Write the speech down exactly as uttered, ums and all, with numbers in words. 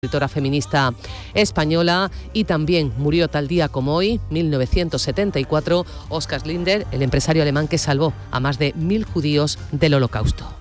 escritora feminista española, y también murió tal día como hoy, mil novecientos setenta y cuatro, Oskar Lindner, el empresario alemán que salvó a más de mil judíos del Holocausto.